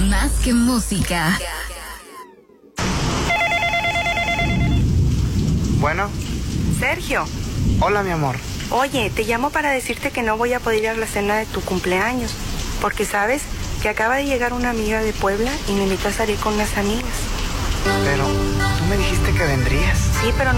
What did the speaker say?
Más que música. Bueno. Sergio. Hola, mi amor. Oye, te llamo para decirte que no voy a poder ir a la cena de tu cumpleaños, porque sabes que acaba de llegar una amiga de Puebla y me invitó a salir con unas amigas. Pero tú me dijiste que vendrías. Sí, pero